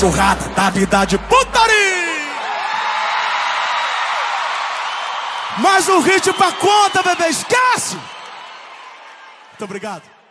cachorrada da vida de putaria. Mais um hit pra conta, bebê, esquece! Muito obrigado.